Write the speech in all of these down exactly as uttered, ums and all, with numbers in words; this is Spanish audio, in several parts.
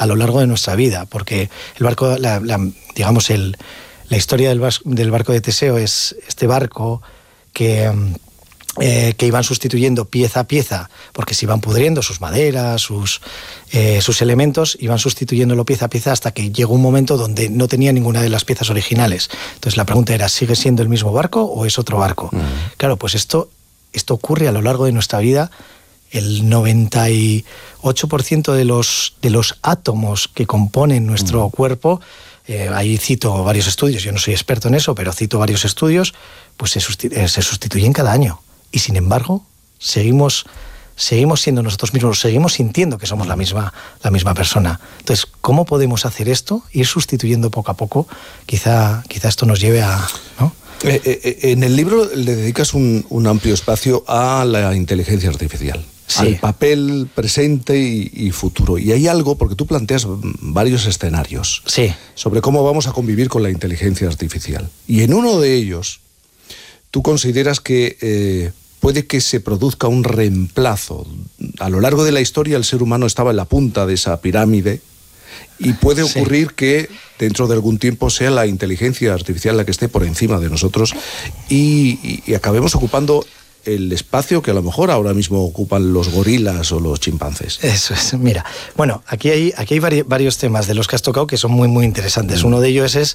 a lo largo de nuestra vida, porque el barco, la, la, digamos, el, la historia del, vas, del barco de Teseo es este barco que... Eh, que iban sustituyendo pieza a pieza, porque se iban pudriendo sus maderas, sus, eh, sus elementos, iban sustituyéndolo pieza a pieza hasta que llegó un momento donde no tenía ninguna de las piezas originales. Entonces la pregunta era, ¿sigue siendo el mismo barco o es otro barco? Uh-huh. Claro, pues esto, esto ocurre a lo largo de nuestra vida. El noventa y ocho por ciento de los, de los átomos que componen nuestro uh-huh. cuerpo, eh, ahí cito varios estudios, yo no soy experto en eso, pero cito varios estudios, pues se, sustitu- eh, se sustituyen cada año. Y sin embargo, seguimos, seguimos siendo nosotros mismos, seguimos sintiendo que somos la misma, la misma persona. Entonces, ¿cómo podemos hacer esto? Ir sustituyendo poco a poco. Quizá, quizá esto nos lleve a... ¿no? Eh, eh, en el libro le dedicas un, un amplio espacio a la inteligencia artificial. Sí. Al papel presente y, y futuro. Y hay algo, porque tú planteas varios escenarios sí. sobre cómo vamos a convivir con la inteligencia artificial. Y en uno de ellos, tú consideras que... Eh, puede que se produzca un reemplazo. A lo largo de la historia el ser humano estaba en la punta de esa pirámide y puede ocurrir sí. que dentro de algún tiempo sea la inteligencia artificial la que esté por encima de nosotros y, y, y acabemos ocupando el espacio que a lo mejor ahora mismo ocupan los gorilas o los chimpancés. Eso es, mira. Bueno, aquí hay, aquí hay vari, varios temas de los que has tocado que son muy, muy interesantes. Mm. Uno de ellos es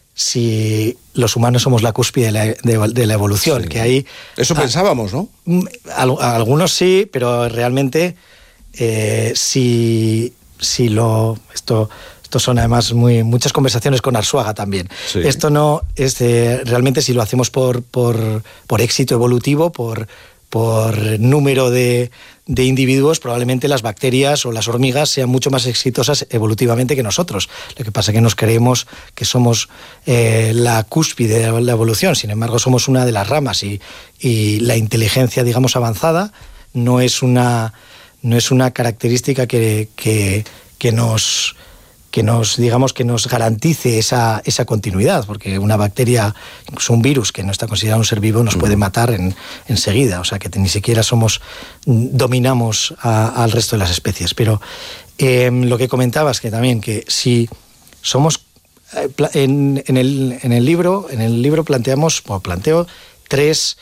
si los humanos somos la cúspide de la, de, de la evolución, sí. que hay... Eso a, pensábamos, ¿no? A, a algunos sí, pero realmente eh, si, si lo... Esto, esto son además muy, muchas conversaciones con Arzuaga también. Sí. Esto no es de, realmente si lo hacemos por, por, por éxito evolutivo, por, por número de... de individuos, probablemente las bacterias o las hormigas sean mucho más exitosas evolutivamente que nosotros. Lo que pasa es que nos creemos que somos eh, la cúspide de la evolución, sin embargo somos una de las ramas y, y la inteligencia, digamos, avanzada no es una, no es una característica que, que, que nos... que nos, digamos, que nos garantice esa, esa continuidad, porque una bacteria, incluso un virus que no está considerado un ser vivo, nos puede matar en, enseguida, o sea que ni siquiera somos, dominamos a, al resto de las especies. Pero eh, lo que comentabas, que también, que si somos, eh, en, en, el, en el libro, en el libro planteamos, o planteo tres,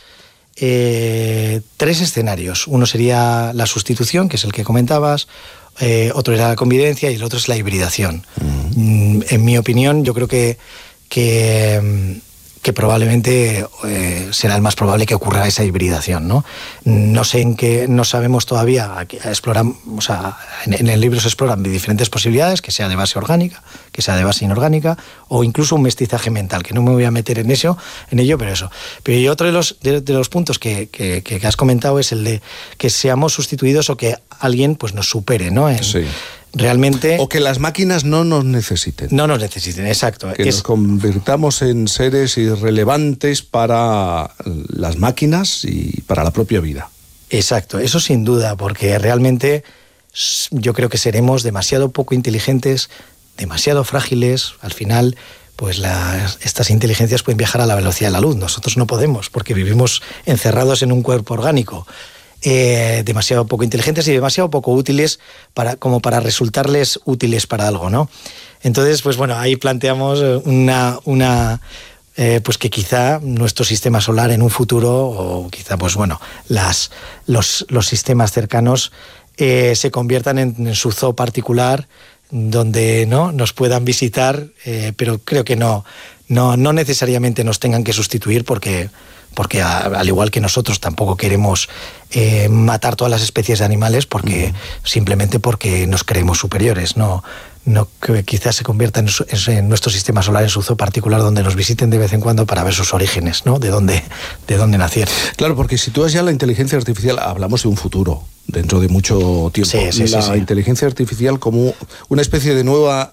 eh, tres escenarios. Uno sería la sustitución, que es el que comentabas, Eh, otro era la convivencia y el otro es la hibridación. Uh-huh. En mi opinión, yo creo que, que, que probablemente eh, será el más probable que ocurra esa hibridación, ¿no? No sé en qué, no sabemos todavía, aquí exploran, o sea, en, en el libro se exploran diferentes posibilidades, que sea de base orgánica, que sea de base inorgánica, o incluso un mestizaje mental, que no me voy a meter en eso, en ello, pero eso. Pero y otro de los, de, de los puntos que, que, que has comentado es el de que seamos sustituidos o que alguien pues nos supere, ¿no? En, sí. Realmente... O que las máquinas no nos necesiten. No nos necesiten, exacto. Que es... nos convirtamos en seres irrelevantes para las máquinas y para la propia vida. Exacto, eso sin duda, porque realmente yo creo que seremos demasiado poco inteligentes, demasiado frágiles. Al final, pues las, estas inteligencias pueden viajar a la velocidad de la luz. Nosotros no podemos, porque vivimos encerrados en un cuerpo orgánico. Eh, demasiado poco inteligentes y demasiado poco útiles para, como para resultarles útiles para algo, ¿no? Entonces, pues bueno, ahí planteamos una, una eh, pues que quizá nuestro sistema solar en un futuro, o quizá, pues bueno, las, los, los sistemas cercanos eh, se conviertan en, en su zoo particular, donde no nos puedan visitar, eh, pero creo que no, no, no necesariamente nos tengan que sustituir porque... porque a, al igual que nosotros tampoco queremos eh, matar todas las especies de animales porque uh-huh. simplemente porque nos creemos superiores, no, no que quizás se convierta en, su, en nuestro sistema solar en su zoo particular donde nos visiten de vez en cuando para ver sus orígenes, ¿no? De dónde, de dónde nacieron. Claro, porque si tú has ya la inteligencia artificial, hablamos de un futuro dentro de mucho tiempo. Sí, sí, la sí, sí. inteligencia artificial como una especie de nueva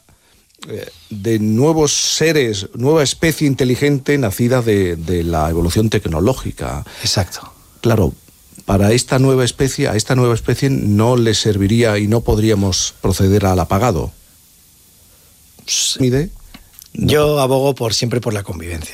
de nuevos seres, nueva especie inteligente nacida de, de la evolución tecnológica. Exacto. Claro, para esta nueva especie, a esta nueva especie no le serviría y no podríamos proceder al apagado. ¿Mide? Yo abogo por siempre por la convivencia.